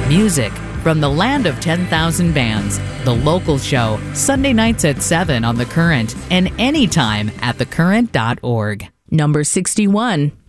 Music from the land of 10,000 bands. The Local Show, Sunday nights at 7 on The Current and anytime at thecurrent.org. Number 61.